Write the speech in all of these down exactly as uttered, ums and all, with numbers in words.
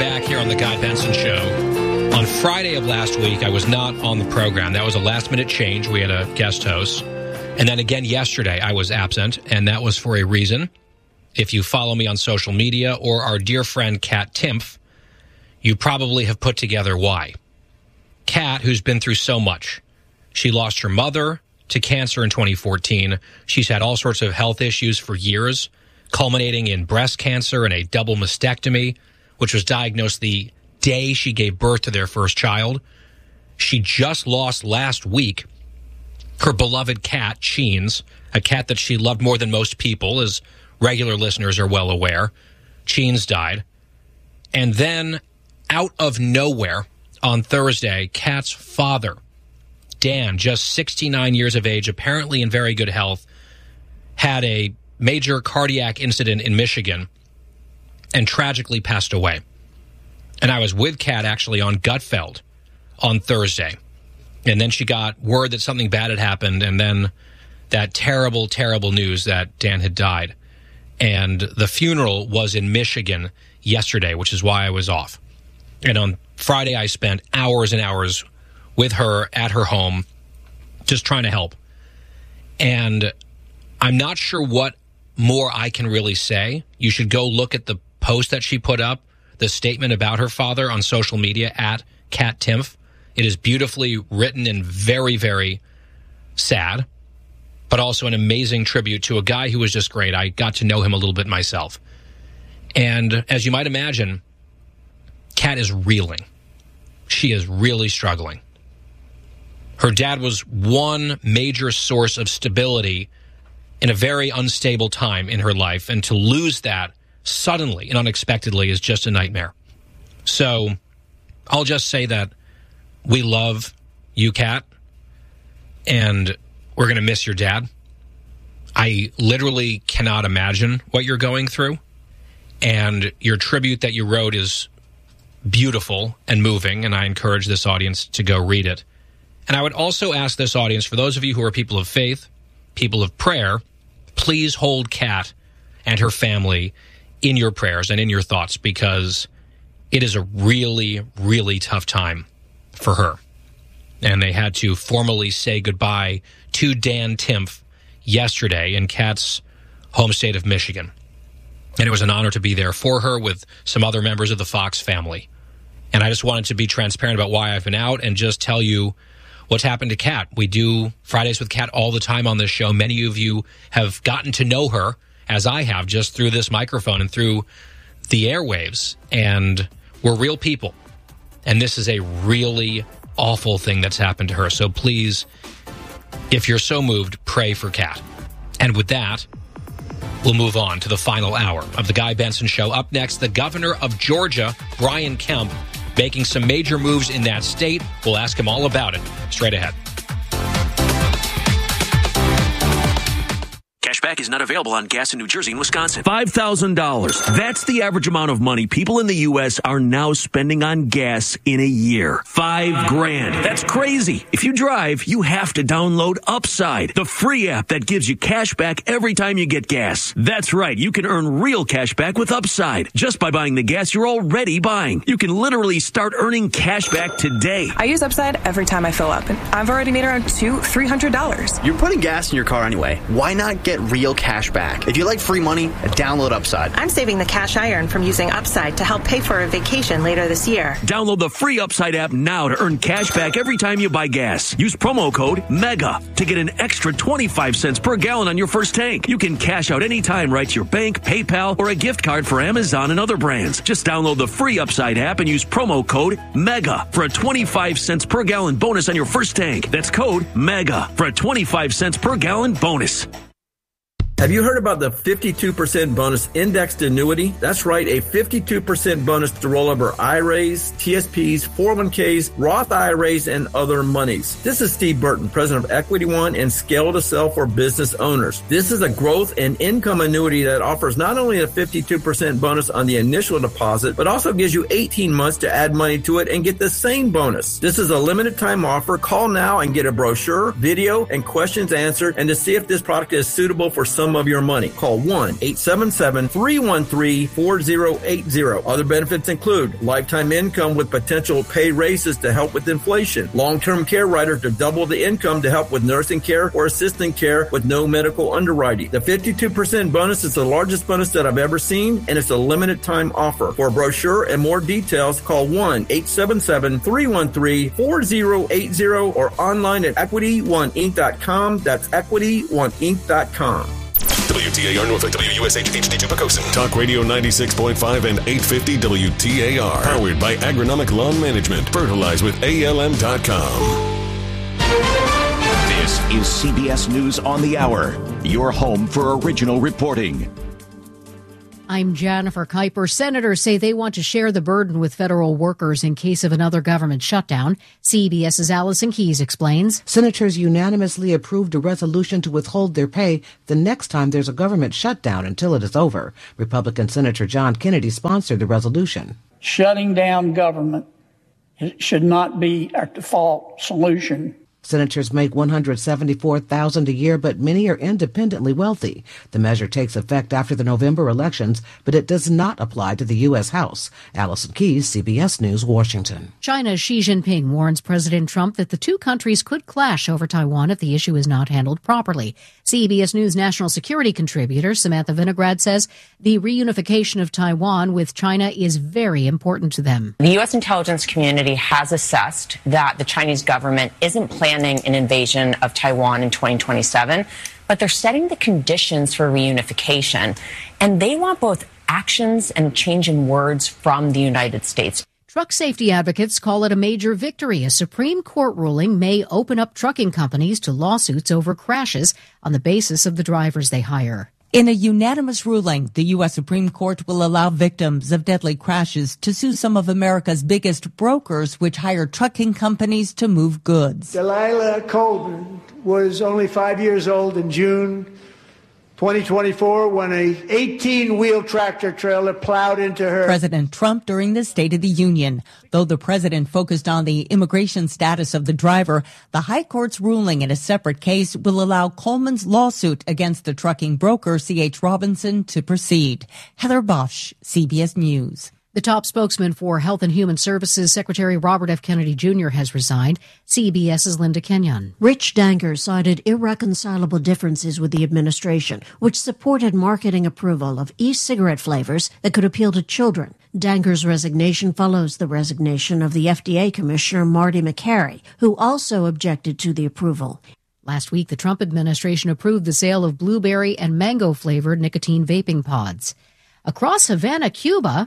back here on the Guy Benson Show. On Friday of last week, I was not on the program. That was a last-minute change. We had a guest host. And then again yesterday, I was absent, and that was for a reason. If you follow me on social media or our dear friend Kat Timpf, you probably have put together why. Kat, who's been through so much. She lost her mother to cancer in twenty fourteen. She's had all sorts of health issues for years, culminating in breast cancer and a double mastectomy, which was diagnosed the day she gave birth to their first child. She just lost last week her beloved cat, Cheens, a cat that she loved more than most people, as regular listeners are well aware. Cheens died. And then, out of nowhere, on Thursday, Kat's father, Dan, just sixty-nine years of age, apparently in very good health, had a major cardiac incident in Michigan and tragically passed away. And I was with Kat actually on Gutfeld on Thursday. And then she got word that something bad had happened, and then that terrible, terrible news that Dan had died. And the funeral was in Michigan yesterday, which is why I was off. And on Friday, I spent hours and hours with her at her home, just trying to help. And I'm not sure what more I can really say. You should go look at the post that she put up, the statement about her father on social media, at Kat Timpf. It is beautifully written and very, very sad, but also an amazing tribute to a guy who was just great. I got to know him a little bit myself. And as you might imagine, Kat is reeling. She is really struggling. Her dad was one major source of stability in a very unstable time in her life, and to lose that suddenly and unexpectedly is just a nightmare. So I'll just say that we love you, Kat, and we're going to miss your dad. I literally cannot imagine what you're going through, and your tribute that you wrote is beautiful and moving, and I encourage this audience to go read it. And I would also ask this audience, for those of you who are people of faith, people of prayer, please hold Kat and her family in your prayers and in your thoughts, because it is a really, really tough time for her. And they had to formally say goodbye to Dan Timpf yesterday in Kat's home state of Michigan. And it was an honor to be there for her with some other members of the Fox family. And I just wanted to be transparent about why I've been out and just tell you what's happened to Kat. We do Fridays with Kat all the time on this show. Many of you have gotten to know her, as I have, just through this microphone and through the airwaves. And we're real people. And this is a really awful thing that's happened to her. So please, if you're so moved, pray for Kat. And with that, we'll move on to the final hour of the Guy Benson Show. Up next, the governor of Georgia, Brian Kemp, making some major moves in that state. We'll ask him all about it straight ahead. Cashback is not available on gas in New Jersey and Wisconsin. five thousand dollars. That's the average amount of money people in the U S are now spending on gas in a year. Five grand. That's crazy. If you drive, you have to download Upside, the free app that gives you cash back every time you get gas. That's right. You can earn real cash back with Upside just by buying the gas you're already buying. You can literally start earning cash back today. I use Upside every time I fill up, and I've already made around two, three hundred dollars. You're putting gas in your car anyway. Why not get real cash back? If you like free money, download Upside. I'm saving the cash I earn from using Upside to help pay for a vacation later this year. Download the free Upside app now to earn cash back every time you buy gas. Use promo code MEGA to get an extra twenty-five cents per gallon on your first tank. You can cash out anytime right to your bank, PayPal, or a gift card for Amazon and other brands. Just download the free Upside app and use promo code MEGA for a twenty-five cents per gallon bonus on your first tank. That's code MEGA for a twenty-five cents per gallon bonus. Have you heard about the fifty-two percent bonus indexed annuity? That's right, a fifty-two percent bonus to roll over I R As, T S Ps, four oh one Ks, Roth I R As, and other monies. This is Steve Burton, president of Equity One and Scale to Sell for business owners. This is a growth and income annuity that offers not only a fifty-two percent bonus on the initial deposit, but also gives you eighteen months to add money to it and get the same bonus. This is a limited time offer. Call now and get a brochure, video, and questions answered, and to see if this product is suitable for some sum of your money. Call one eight seven seven, three one three, four zero eight zero. Other benefits include lifetime income with potential pay raises to help with inflation, long-term care rider to double the income to help with nursing care or assistant care with no medical underwriting. The fifty-two percent bonus is the largest bonus that I've ever seen, and it's a limited time offer. For a brochure and more details, call one eight seven seven, three one three, four zero eight zero or online at equity one inc dot com. That's equity one inc dot com. W T A R Norfolk, W U S H H D two Pocosin. Talk Radio ninety-six point five and eight fifty W T A R. Powered by Agronomic Lawn Management. Fertilize with A L M dot com. This is C B S News on the Hour, your home for original reporting. I'm Jennifer Kuiper. Senators say they want to share the burden with federal workers in case of another government shutdown. CBS's Allison Keyes explains. Senators unanimously approved a resolution to withhold their pay the next time there's a government shutdown until it is over. Republican Senator John Kennedy sponsored the resolution. Shutting down government should not be our default solution. Senators make one hundred seventy-four thousand dollars a year, but many are independently wealthy. The measure takes effect after the November elections, but it does not apply to the U S. House. Allison Keyes, C B S News, Washington. China's Xi Jinping warns President Trump that the two countries could clash over Taiwan if the issue is not handled properly. C B S News national security contributor Samantha Vinograd says the reunification of Taiwan with China is very important to them. The U S intelligence community has assessed that the Chinese government isn't planning an invasion of Taiwan in twenty twenty-seven, but they're setting the conditions for reunification, and they want both actions and a change in words from the United States. Truck safety advocates call it a major victory. A Supreme Court ruling may open up trucking companies to lawsuits over crashes on the basis of the drivers they hire. In a unanimous ruling, the U S. Supreme Court will allow victims of deadly crashes to sue some of America's biggest brokers, which hire trucking companies to move goods. Delilah Colvin was only five years old in June twenty twenty-four when a eighteen-wheel tractor trailer plowed into her. President Trump during the State of the Union. Though the president focused on the immigration status of the driver, the High Court's ruling in a separate case will allow Coleman's lawsuit against the trucking broker C H. Robinson to proceed. Heather Bosch, C B S News. The top spokesman for Health and Human Services, Secretary Robert F. Kennedy Junior, has resigned. CBS's Linda Kenyon. Rich Danker cited irreconcilable differences with the administration, which supported marketing approval of e-cigarette flavors that could appeal to children. Danker's resignation follows the resignation of the F D A Commissioner Marty McCary, who also objected to the approval. Last week, the Trump administration approved the sale of blueberry and mango-flavored nicotine vaping pods. Across Havana, Cuba,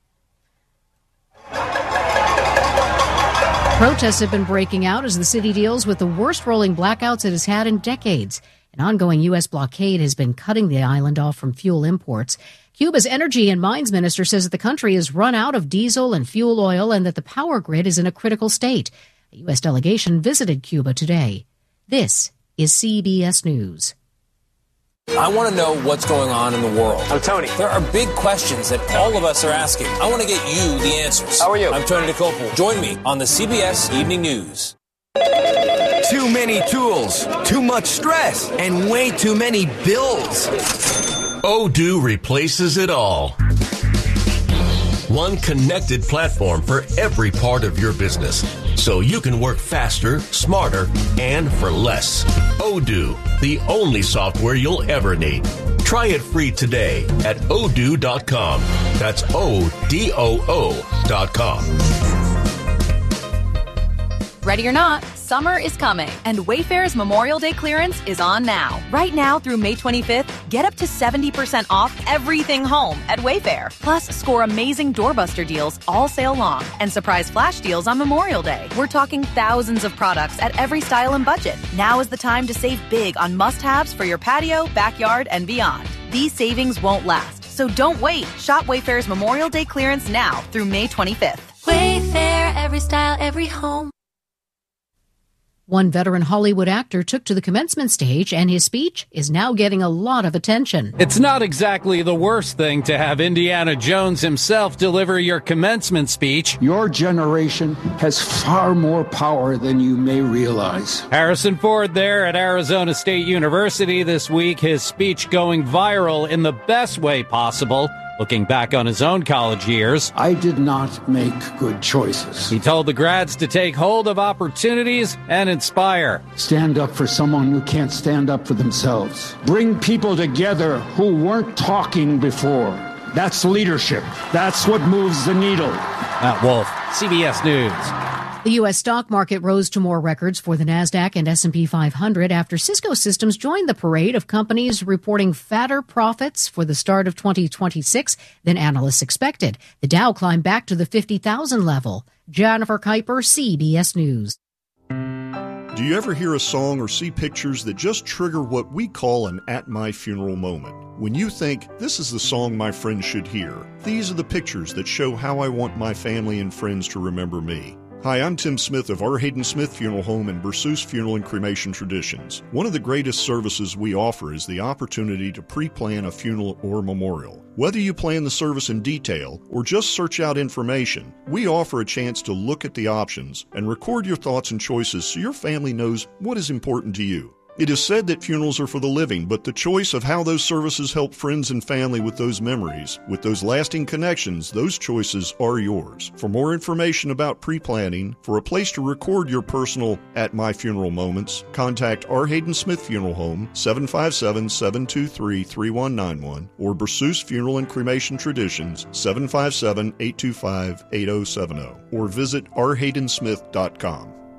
protests have been breaking out as the city deals with the worst rolling blackouts it has had in decades. An ongoing U S blockade has been cutting the island off from fuel imports. Cuba's Energy and Mines Minister says that the country has run out of diesel and fuel oil and that the power grid is in a critical state. A U S delegation visited Cuba today. This is C B S News. I want to know what's going on in the world. I'm Tony. There are big questions that all of us are asking. I want to get you the answers. How are you? I'm Tony DeCopel. Join me on the C B S Evening News. Too many tools, too much stress, and way too many bills. Odoo replaces it all. One connected platform for every part of your business, so you can work faster, smarter, and for less. Odoo, the only software you'll ever need. Try it free today at odoo dot com. That's O D O O dot com. Ready or not, summer is coming, and Wayfair's Memorial Day clearance is on now. Right now through May twenty-fifth, get up to seventy percent off everything home at Wayfair. Plus, score amazing doorbuster deals all sale long and surprise flash deals on Memorial Day. We're talking thousands of products at every style and budget. Now is the time to save big on must-haves for your patio, backyard, and beyond. These savings won't last, so don't wait. Shop Wayfair's Memorial Day clearance now through May twenty-fifth. Wayfair, every style, every home. One veteran Hollywood actor took to the commencement stage, and his speech is now getting a lot of attention. It's not exactly the worst thing to have Indiana Jones himself deliver your commencement speech. Your generation has far more power than you may realize. Harrison Ford there at Arizona State University this week, his speech going viral in the best way possible. Looking back on his own college years, I did not make good choices. He told the grads to take hold of opportunities and inspire. Stand up for someone who can't stand up for themselves. Bring people together who weren't talking before. That's leadership. That's what moves the needle. Matt Wolf, C B S News. The U S stock market rose to more records for the NASDAQ and S and P five hundred after Cisco Systems joined the parade of companies reporting fatter profits for the start of twenty twenty-six than analysts expected. The Dow climbed back to the fifty thousand level. Jennifer Kuiper, C B S News. Do you ever hear a song or see pictures that just trigger what we call an at my funeral moment? When you think, this is the song my friends should hear, these are the pictures that show how I want my family and friends to remember me. Hi, I'm Tim Smith of R. Hayden Smith Funeral Home and Berceuse Funeral and Cremation Traditions. One of the greatest services we offer is the opportunity to pre-plan a funeral or memorial. Whether you plan the service in detail or just search out information, we offer a chance to look at the options and record your thoughts and choices so your family knows what is important to you. It is said that funerals are for the living, but the choice of how those services help friends and family with those memories, with those lasting connections, those choices are yours. For more information about pre-planning, for a place to record your personal At My Funeral moments, contact R. Hayden Smith Funeral Home, seven five seven, seven two three, three one nine one, or Berceuse Funeral and Cremation Traditions, seven five seven, eight two five, eight oh seven oh, or visit r hayden smith dot com.